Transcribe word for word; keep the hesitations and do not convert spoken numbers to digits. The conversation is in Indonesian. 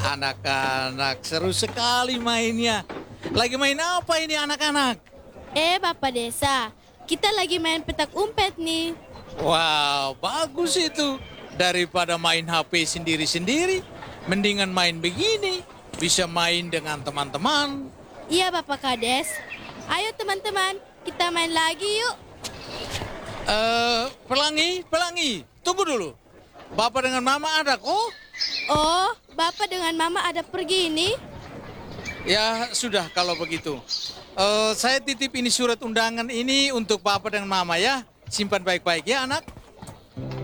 Anak-anak seru sekali mainnya. Lagi main apa ini anak-anak? Eh, Bapak Desa, kita lagi main petak umpet nih. Wow, bagus itu. Daripada main H P sendiri-sendiri, mendingan main begini. Bisa main dengan teman-teman. Iya, Bapak Kades. Ayo teman-teman, kita main lagi yuk. Eh, Pelangi, Pelangi, tunggu dulu. Bapak dengan Mama ada kok? Oh, Bapak dengan Mama ada pergi ini? Ya sudah kalau begitu. Eh, saya titip ini surat undangan ini untuk Bapak dan Mama ya. Simpan baik-baik ya anak.